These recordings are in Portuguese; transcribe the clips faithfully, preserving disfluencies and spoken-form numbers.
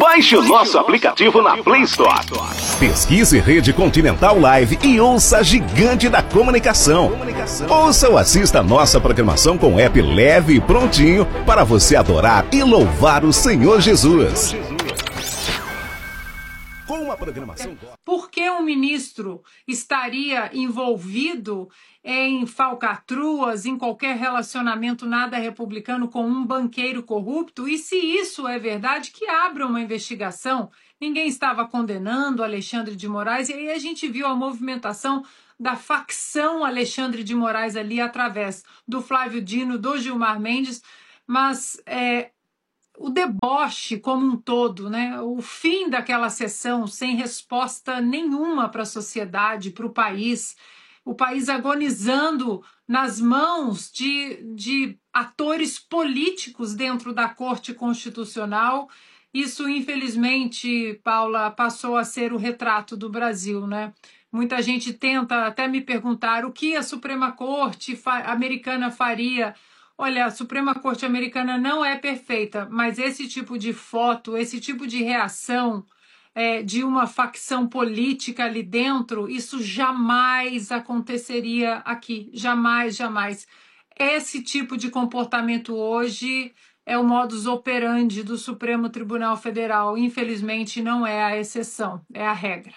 Baixe o nosso aplicativo na Play Store. Pesquise Rede Continental Live e ouça a gigante da comunicação. Ouça ou assista a nossa programação com app leve e prontinho para você adorar e louvar o Senhor Jesus. Com uma programação... Por que um ministro estaria envolvido em falcatruas, em qualquer relacionamento nada republicano com um banqueiro corrupto? E se isso é verdade, que abra uma investigação. Ninguém estava condenando Alexandre de Moraes, e aí a gente viu a movimentação da facção Alexandre de Moraes ali através do Flávio Dino, do Gilmar Mendes, mas é, o deboche como um todo, né? O fim daquela sessão sem resposta nenhuma para a sociedade, para o país, o país agonizando nas mãos de, de atores políticos dentro da Corte Constitucional. Isso, infelizmente, Paula, passou a ser o retrato do Brasil, né? Muita gente tenta até me perguntar o que a Suprema Corte americana faria. Olha, a Suprema Corte americana não é perfeita, mas esse tipo de foto, esse tipo de reação é, de uma facção política ali dentro, isso jamais aconteceria aqui. Jamais, jamais. Esse tipo de comportamento hoje é o modus operandi do Supremo Tribunal Federal. Infelizmente, não é a exceção, é a regra.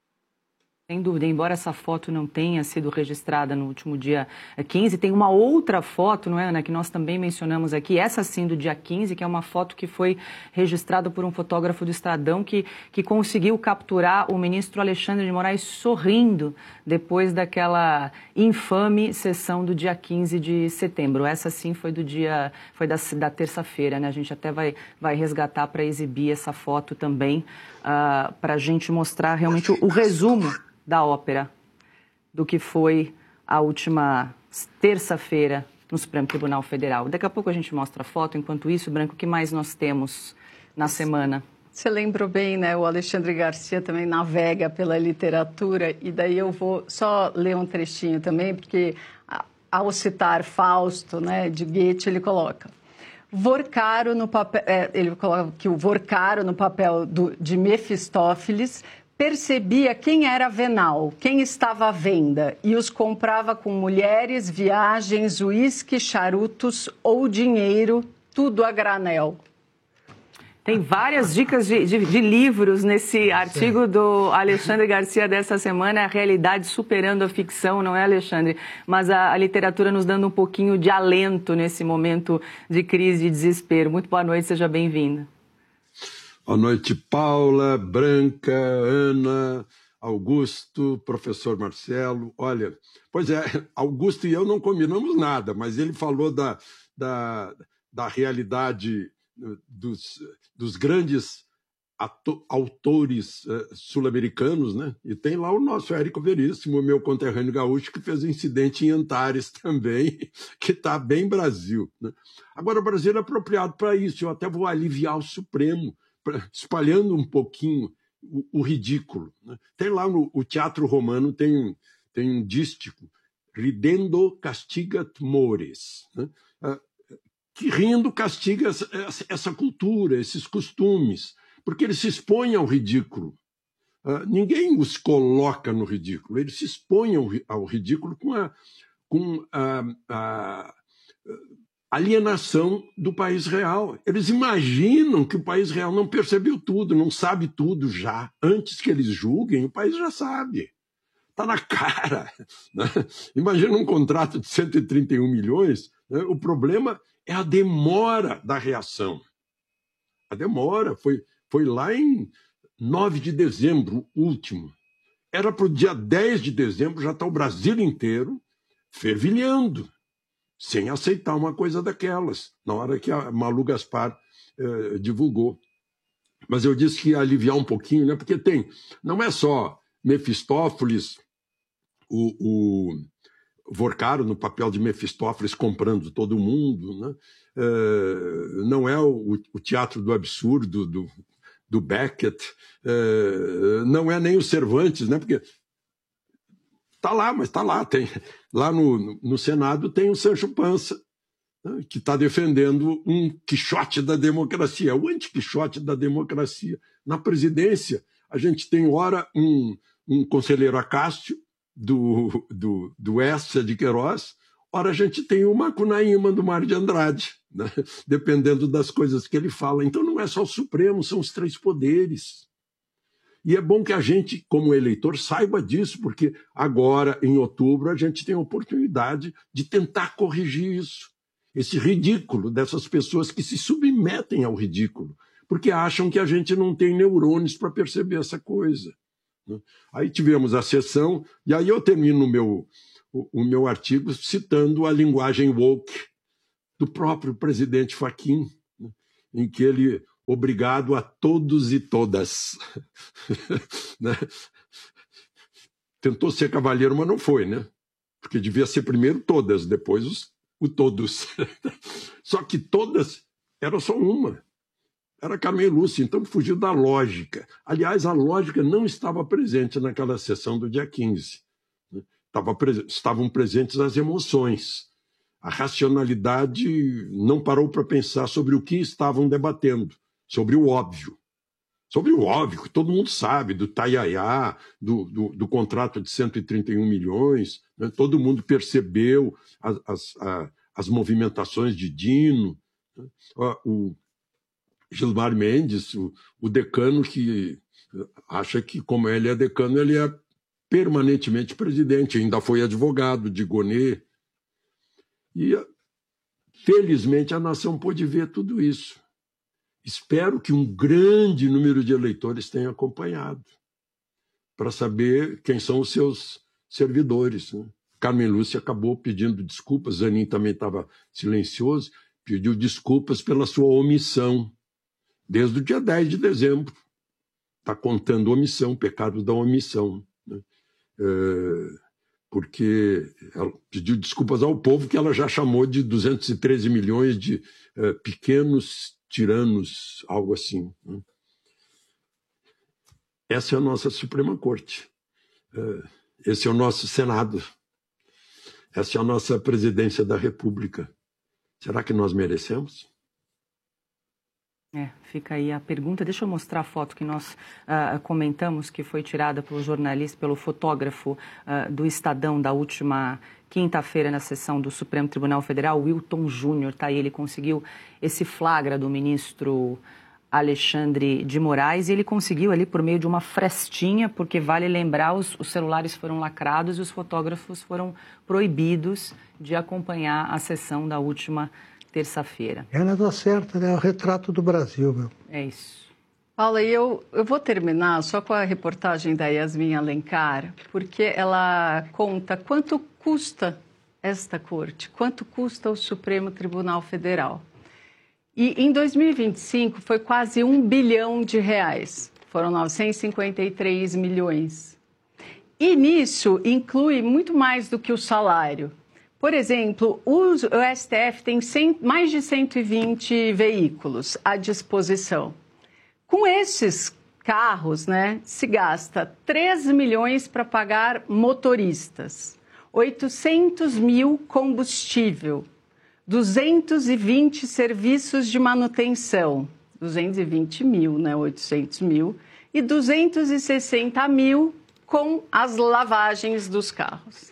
Sem dúvida, embora essa foto não tenha sido registrada no último dia quinze, tem uma outra foto, não é, Ana, que nós também mencionamos aqui, essa sim do dia quinze, que é uma foto que foi registrada por um fotógrafo do Estadão que, que conseguiu capturar o ministro Alexandre de Moraes sorrindo depois daquela infame sessão do dia quinze de setembro. Essa sim foi do dia, foi da, da terça-feira, né? A gente até vai, vai resgatar para exibir essa foto também, uh, para a gente mostrar realmente o, o resumo da ópera, do que foi a última terça-feira no Supremo Tribunal Federal. Daqui a pouco a gente mostra a foto. Enquanto isso, Branco, o que mais nós temos na semana? Você lembrou bem, né? O Alexandre Garcia também navega pela literatura, e daí eu vou só ler um trechinho também, porque ao citar Fausto, né, de Goethe, ele coloca... Vorcaro no papel, é, ele coloca que o Vorcaro no papel do, de Mefistófeles percebia quem era venal, quem estava à venda, e os comprava com mulheres, viagens, uísque, charutos ou dinheiro, tudo a granel. Tem várias dicas de, de, de livros nesse artigo Sim. do Alexandre Garcia dessa semana, a realidade superando a ficção, não é, Alexandre? Mas a, a literatura nos dando um pouquinho de alento nesse momento de crise e desespero. Muito boa noite, seja bem-vinda. Boa noite, Paula, Branca, Ana, Augusto, professor Marcelo. Olha, pois é, Augusto e eu não combinamos nada, mas ele falou da, da, da realidade dos, dos grandes ato, autores uh, sul-americanos, né? E tem lá o nosso Érico Veríssimo, meu conterrâneo gaúcho, que fez um incidente em Antares também, que está bem Brasil, né? Agora, o Brasil é apropriado para isso, eu até vou aliviar o Supremo, espalhando um pouquinho o, o ridículo, né? Tem lá no o Teatro Romano, tem um, tem um dístico, Ridendo castigat mores, né? Que rindo castiga essa, essa cultura, esses costumes, porque eles se expõem ao ridículo. Uh, ninguém os coloca no ridículo, eles se expõem ao, ao ridículo com a, com a, a alienação do país real. Eles imaginam que o país real não percebeu tudo, não sabe tudo já. Antes que eles julguem, o país já sabe. Está na cara, né? Imagina um contrato de cento e trinta e um milhões, né? O problema é a demora da reação. A demora foi, foi lá em nove de dezembro, último. Era para o dia dez de dezembro, já está o Brasil inteiro fervilhando, sem aceitar uma coisa daquelas, na hora que a Malu Gaspar eh, divulgou. Mas eu disse que ia aliviar um pouquinho, né? Porque tem, não é só Mefistófeles, o, o Vorcaro no papel de Mefistófeles comprando todo mundo, né? Eh, não é o, o teatro do absurdo do, do Beckett, eh, não é nem o Cervantes, né? Porque está lá, mas está lá. Tem, lá no, no Senado tem o Sancho Panza, né, que está defendendo um Quixote da democracia, o anti-Quixote da democracia. Na presidência, a gente tem, ora, um, um conselheiro Acácio, do, do, do Essa de Queiroz, ora a gente tem o Macunaíma do Mário de Andrade, né? Dependendo das coisas que ele fala. Então não é só o Supremo, são os três poderes. E é bom que a gente, como eleitor, saiba disso, porque agora, em outubro, a gente tem a oportunidade de tentar corrigir isso. Esse ridículo dessas pessoas que se submetem ao ridículo, porque acham que a gente não tem neurônios para perceber essa coisa. Aí tivemos a sessão, e aí eu termino o meu, o, o meu artigo citando a linguagem woke do próprio presidente Fachin, né, em que ele, obrigado a todos e todas, né, tentou ser cavalheiro, mas não foi, né? Porque devia ser primeiro todas, depois os, o todos. Só que todas era só uma. Era Carmen Lúcia, então fugiu da lógica. Aliás, a lógica não estava presente naquela sessão do dia quinze. Estava pres... Estavam presentes as emoções. A racionalidade não parou para pensar sobre o que estavam debatendo, sobre o óbvio. Sobre o óbvio, que todo mundo sabe, do Taiaiá, do, do, do contrato de cento e trinta e um milhões, né? Todo mundo percebeu as, as, a, as movimentações de Dino, né? O Gilmar Mendes, o, o decano que acha que, como ele é decano, ele é permanentemente presidente, ainda foi advogado de Gonê. E, felizmente, a nação pôde ver tudo isso. Espero que um grande número de eleitores tenha acompanhado, para saber quem são os seus servidores, né? Carmen Lúcia acabou pedindo desculpas, Zanin também estava silencioso, pediu desculpas pela sua omissão. Desde o dia dez de dezembro. Está contando omissão, pecado da omissão. Né? É, porque ela pediu desculpas ao povo que ela já chamou de duzentos e treze milhões de é, pequenos tiranos, algo assim. Né? Essa é a nossa Suprema Corte. É, esse é o nosso Senado. Essa é a nossa Presidência da República. Será que nós merecemos? É, fica aí a pergunta. Deixa eu mostrar a foto que nós uh, comentamos, que foi tirada pelo jornalista, pelo fotógrafo uh, do Estadão da última quinta-feira na sessão do Supremo Tribunal Federal, Wilton Júnior. Tá aí, ele conseguiu esse flagra do ministro Alexandre de Moraes e ele conseguiu ali por meio de uma frestinha, porque vale lembrar, os, os celulares foram lacrados e os fotógrafos foram proibidos de acompanhar a sessão da última terça-feira. Ela dá certo, né? É o retrato do Brasil, meu. É isso. Paula, eu, eu vou terminar só com a reportagem da Yasmin Alencar, porque ela conta quanto custa esta corte, quanto custa o Supremo Tribunal Federal. E em dois mil e vinte e cinco foi quase um bilhão de reais, foram novecentos e cinquenta e três milhões. E nisso inclui muito mais do que o salário. Por exemplo, o S T F tem cem, mais de cento e vinte veículos à disposição. Com esses carros, né, se gasta três milhões para pagar motoristas, oitocentos mil combustível, duzentos e vinte serviços de manutenção, duzentos e vinte mil, né, oitocentos mil, e duzentos e sessenta mil com as lavagens dos carros.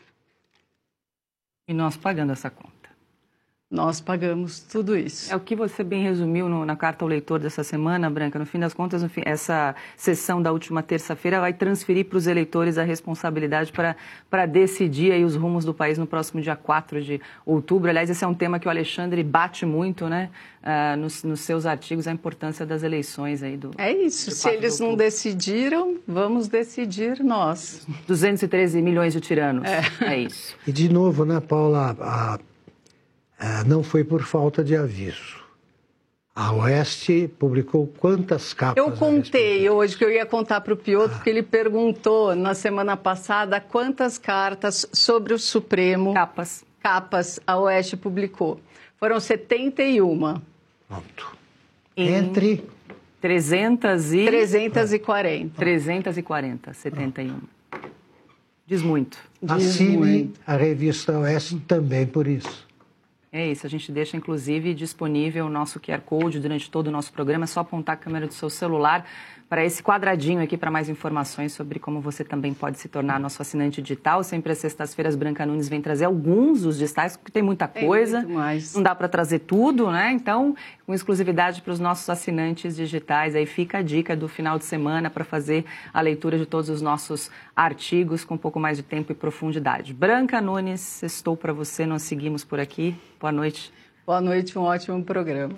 E nós pagando essa conta. Nós pagamos tudo isso. É o que você bem resumiu no, na carta ao leitor dessa semana, Branca. No fim das contas, no fim, essa sessão da última terça-feira vai transferir para os eleitores a responsabilidade para, para decidir aí os rumos do país no próximo dia quatro de outubro. Aliás, esse é um tema que o Alexandre bate muito, né, uh, nos, nos seus artigos, a importância das eleições aí do... É isso, se eles não decidiram, vamos decidir nós. duzentos e treze milhões de tiranos, é, é isso. E de novo, né, Paula, a... Uh, não foi por falta de aviso. A Oeste publicou quantas capas? Eu contei hoje, que eu ia contar para o Piotr, ah. porque ele perguntou na semana passada quantas cartas sobre o Supremo... Capas. Capas a Oeste publicou. Foram setenta e uma. Pronto. Em... Entre... trezentas e... trezentas e quarenta. trezentas e quarenta, setenta e um. Diz muito. Assine a revista Oeste também por isso. É isso, a gente deixa inclusive disponível o nosso Q R Code durante todo o nosso programa, é só apontar a câmera do seu celular para esse quadradinho aqui para mais informações sobre como você também pode se tornar nosso assinante digital. Sempre às sextas-feiras, Branca Nunes vem trazer alguns dos destaques, porque tem muita coisa, muito mais. Não dá para trazer tudo, né? Então, com exclusividade para os nossos assinantes digitais, aí fica a dica do final de semana para fazer a leitura de todos os nossos artigos com um pouco mais de tempo e profundidade. Branca Nunes, estou para você, nós seguimos por aqui. Boa noite. Boa noite, um ótimo programa.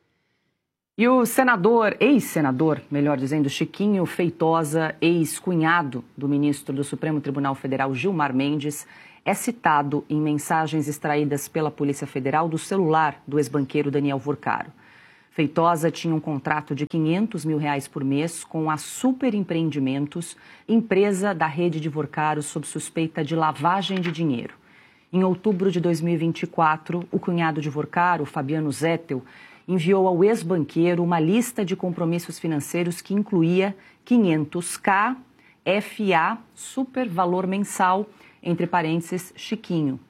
E o senador, ex-senador, melhor dizendo, Chiquinho Feitosa, ex-cunhado do ministro do Supremo Tribunal Federal, Gilmar Mendes, é citado em mensagens extraídas pela Polícia Federal do celular do ex-banqueiro Daniel Vorcaro. Feitosa tinha um contrato de quinhentos mil reais por mês com a Super Empreendimentos, empresa da rede de Vorcaro sob suspeita de lavagem de dinheiro. Em outubro de dois mil e vinte e quatro, o cunhado de Vorcaro, Fabiano Zettel, enviou ao ex-banqueiro uma lista de compromissos financeiros que incluía quinhentos K, F A, super valor mensal, entre parênteses, Chiquinho.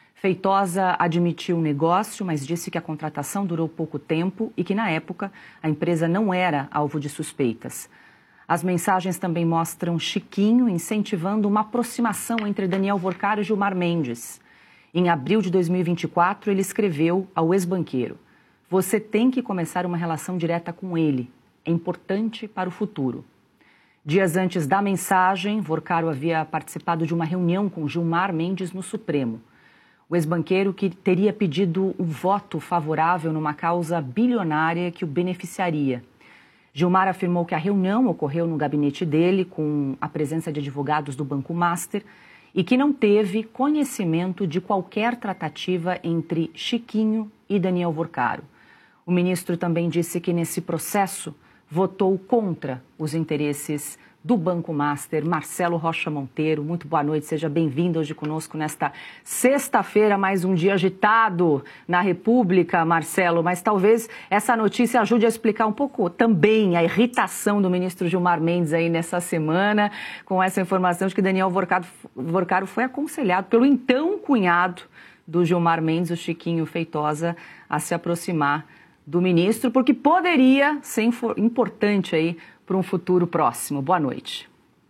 Feitosa admitiu o negócio, mas disse que a contratação durou pouco tempo e que, na época, a empresa não era alvo de suspeitas. As mensagens também mostram Chiquinho incentivando uma aproximação entre Daniel Vorcaro e Gilmar Mendes. Em abril de dois mil e vinte e quatro, ele escreveu ao ex-banqueiro: "Você tem que começar uma relação direta com ele. É importante para o futuro." Dias antes da mensagem, Vorcaro havia participado de uma reunião com Gilmar Mendes no Supremo. O ex-banqueiro que teria pedido um voto favorável numa causa bilionária que o beneficiaria. Gilmar afirmou que a reunião ocorreu no gabinete dele, com a presença de advogados do Banco Master, e que não teve conhecimento de qualquer tratativa entre Chiquinho e Daniel Vorcaro. O ministro também disse que nesse processo votou contra os interesses do Banco Master. Marcelo Rocha Monteiro, muito boa noite, seja bem-vindo hoje conosco nesta sexta-feira, mais um dia agitado na República, Marcelo, mas talvez essa notícia ajude a explicar um pouco também a irritação do ministro Gilmar Mendes aí nessa semana, com essa informação de que Daniel Vorcaro, Vorcaro foi aconselhado pelo então cunhado do Gilmar Mendes, o Chiquinho Feitosa, a se aproximar do ministro, porque poderia ser importante aí para um futuro próximo. Boa noite.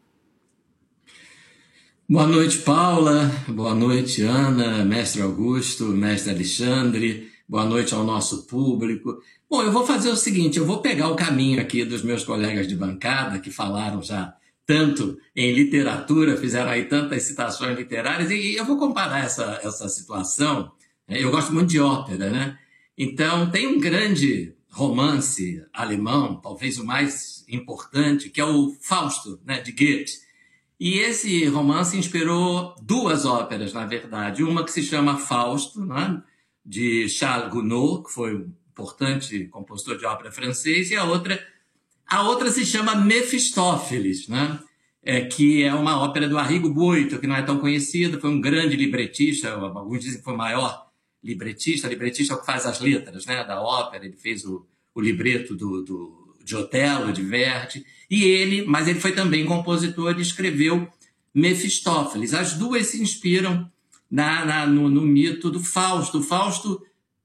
Boa noite, Paula. Boa noite, Ana, mestre Augusto, mestre Alexandre. Boa noite ao nosso público. Bom, eu vou fazer o seguinte, eu vou pegar o caminho aqui dos meus colegas de bancada, que falaram já tanto em literatura, fizeram aí tantas citações literárias, e eu vou comparar essa, essa situação. Eu gosto muito de ópera, né? Então, tem um grande romance alemão, talvez o mais importante, que é o Fausto, né, de Goethe. E esse romance inspirou duas óperas, na verdade. Uma que se chama Fausto, né, de Charles Gounod, que foi um importante compositor de ópera francês, e a outra, a outra se chama Mefistófeles, né, é, que é uma ópera do Arrigo Boito, que não é tão conhecida, foi um grande libretista, alguns dizem que foi o maior libretista, libretista é o que faz as letras, né, da ópera, ele fez o, o libreto do, do, de Otelo, de Verdi, e ele, mas ele foi também compositor e escreveu Mefistófeles. As duas se inspiram na, na, no, no mito do Fausto. O Fausto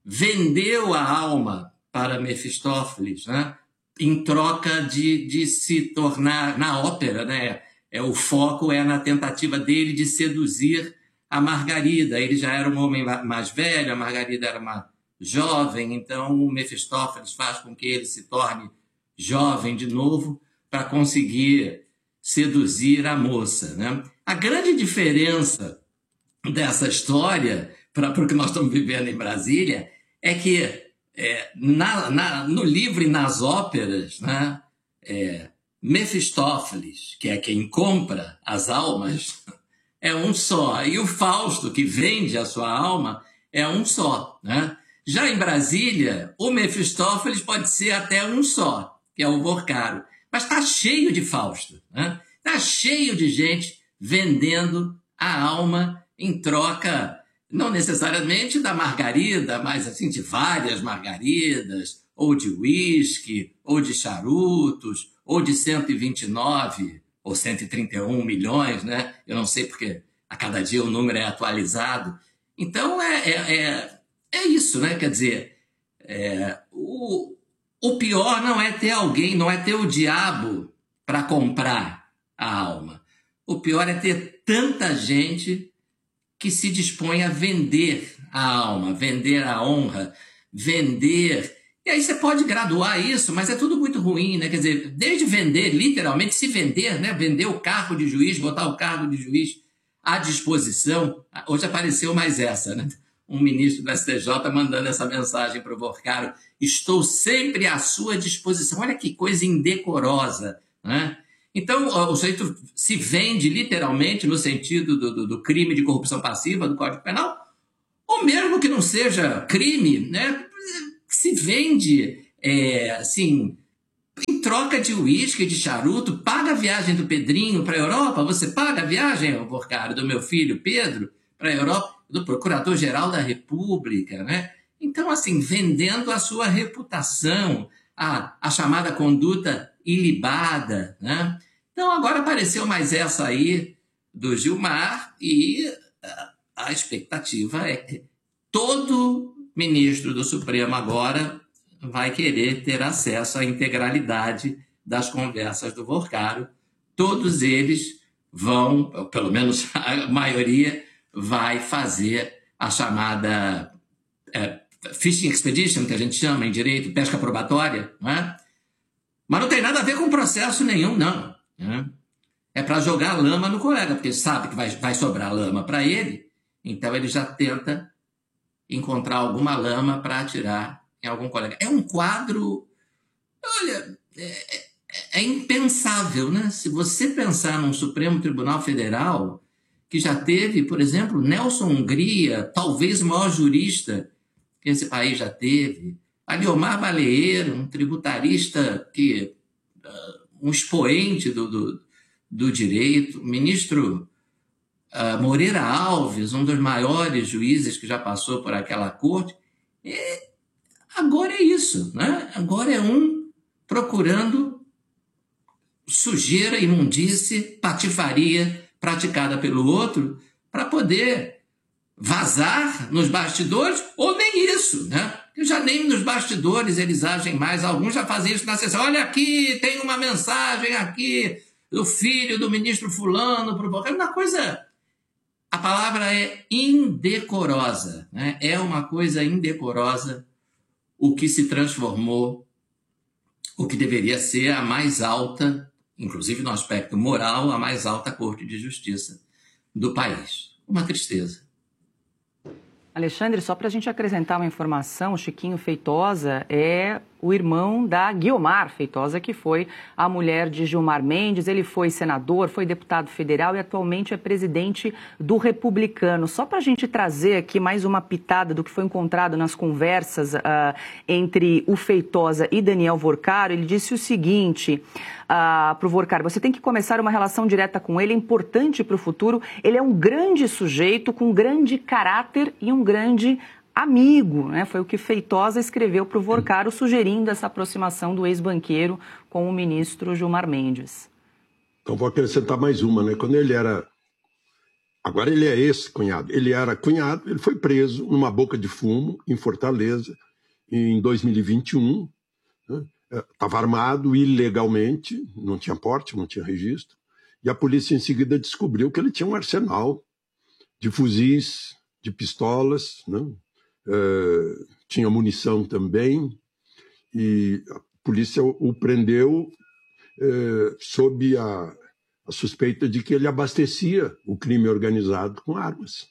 vendeu a alma para Mefistófeles, né, em troca de, de se tornar, na ópera, né, é, o foco é na tentativa dele de seduzir a Margarida. Ele já era um homem mais velho, a Margarida era uma jovem, então o Mefistófeles faz com que ele se torne jovem de novo para conseguir seduzir a moça, né? A grande diferença dessa história para o que nós estamos vivendo em Brasília é que é, na, na, no livro e nas óperas, né, é, Mefistófeles, que é quem compra as almas, é um só. E o Fausto, que vende a sua alma, é um só, né? Já em Brasília, o Mefistófeles pode ser até um só, que é o Vorcaro. Mas está cheio de Fausto, né? Está cheio de gente vendendo a alma em troca, não necessariamente da Margarida, mas assim, de várias Margaridas, ou de uísque, ou de charutos, ou de cento e vinte e nove ou cento e trinta e um milhões, né? Eu não sei porque a cada dia o número é atualizado. Então, é, é, é isso, né? Quer dizer, é, o, o pior não é ter alguém, não é ter o diabo para comprar a alma. O pior é ter tanta gente que se dispõe a vender a alma, vender a honra, vender... E aí você pode graduar isso, mas é tudo muito ruim, né? Quer dizer, desde vender, literalmente se vender, né? Vender o cargo de juiz, botar o cargo de juiz à disposição. Hoje apareceu mais essa, né? Um ministro do S T J mandando essa mensagem para o Vorcaro: estou sempre à sua disposição. Olha que coisa indecorosa, né? Então, o sujeito se vende literalmente no sentido do, do, do crime de corrupção passiva do Código Penal, ou mesmo que não seja crime, né? Se vende, é, assim, em troca de uísque, de charuto, paga a viagem do Pedrinho para a Europa, você paga a viagem, Vorcaro, do meu filho Pedro para a Europa, do Procurador-Geral da República, né? Então, assim, vendendo a sua reputação, a, a chamada conduta ilibada, né? Então, agora apareceu mais essa aí do Gilmar e a, a expectativa é que todo ministro do Supremo agora vai querer ter acesso à integralidade das conversas do Vorcaro. Todos eles vão, pelo menos a maioria, vai fazer a chamada é, fishing expedition, que a gente chama em direito, pesca probatória, não é? Mas não tem nada a ver com processo nenhum, não. Né? É para jogar lama no colega, porque sabe que vai, vai sobrar lama para ele, então ele já tenta encontrar alguma lama para atirar em algum colega. É um quadro, olha, é, é, é impensável, né? Se você pensar num Supremo Tribunal Federal que já teve, por exemplo, Nelson Hungria, talvez o maior jurista que esse país já teve, Aliomar Baleeiro, um tributarista, que, uh, um expoente do, do, do direito, ministro Uh, Moreira Alves, um dos maiores juízes que já passou por aquela corte. E agora é isso, né? Agora é um procurando sujeira, imundície, patifaria praticada pelo outro para poder vazar nos bastidores, ou nem isso, né? Já nem nos bastidores eles agem mais. Alguns já fazem isso na sessão. Olha aqui, tem uma mensagem aqui do filho do ministro fulano provocando uma coisa... A palavra é indecorosa, né? É uma coisa indecorosa o que se transformou, o que deveria ser a mais alta, inclusive no aspecto moral, a mais alta Corte de Justiça do país. Uma tristeza. Alexandre, só para a gente acrescentar uma informação, o Chiquinho Feitosa é o irmão da Guiomar Feitosa, que foi a mulher de Gilmar Mendes. Ele foi senador, foi deputado federal e atualmente é presidente do Republicano. Só para a gente trazer aqui mais uma pitada do que foi encontrado nas conversas uh, entre o Feitosa e Daniel Vorcaro, ele disse o seguinte uh, para o Vorcaro: você tem que começar uma relação direta com ele, é importante para o futuro. Ele é um grande sujeito, com grande caráter e um grande amigo, né? Foi o que Feitosa escreveu para o Vorcaro, sugerindo essa aproximação do ex-banqueiro com o ministro Gilmar Mendes. Então vou acrescentar mais uma, né? Quando ele era... Agora ele é esse cunhado. Ele era cunhado, ele foi preso numa boca de fumo em Fortaleza em dois mil e vinte e um. Estava, né? Armado ilegalmente, não tinha porte, não tinha registro. E a polícia em seguida descobriu que ele tinha um arsenal de fuzis, de pistolas, né? Uh, tinha munição também, e a polícia o, o prendeu uh, sob a, a suspeita de que ele abastecia o crime organizado com armas.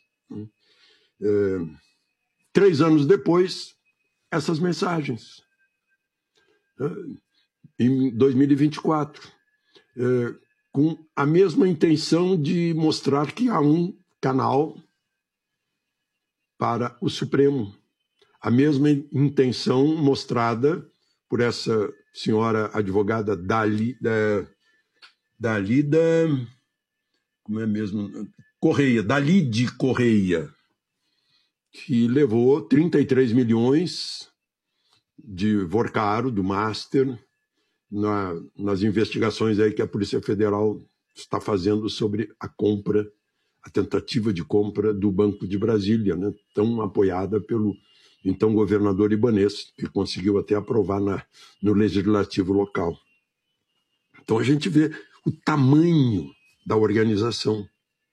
Uh, três anos depois, essas mensagens. Uh, em dois mil e vinte e quatro, uh, com a mesma intenção de mostrar que há um canal para o Supremo. A mesma intenção mostrada por essa senhora advogada Dali, da, Dalida, como é mesmo? Correia, Dalide Correia, que levou trinta e três milhões de Vorcaro, do Master, na, nas investigações aí que a Polícia Federal está fazendo sobre a compra, a tentativa de compra do Banco de Brasília, né, tão apoiada pelo então governador Ibanez, que conseguiu até aprovar na, no legislativo local. Então a gente vê o tamanho da organização.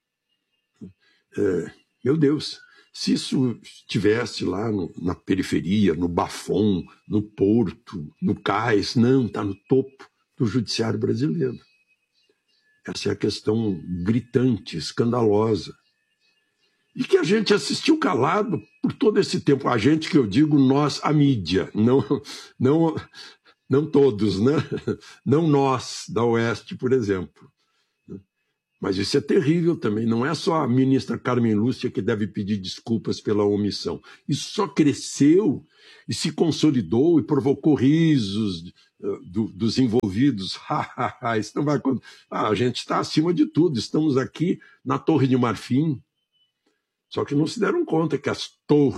É, meu Deus, se isso estivesse lá no, na periferia, no Bafom, no Porto, no Cais, não, está no topo do judiciário brasileiro. Essa é a questão gritante, escandalosa. E que a gente assistiu calado por todo esse tempo. A gente que eu digo, nós, a mídia, não, não, não todos, né? Não nós, da Oeste, por exemplo. Mas isso é terrível também. Não é só a ministra Carmen Lúcia que deve pedir desculpas pela omissão. Isso só cresceu e se consolidou e provocou risos uh, do, dos envolvidos. Isso não vai acontecer. Ah, a gente está acima de tudo. Estamos aqui na Torre de Marfim. Só que não se deram conta que as torres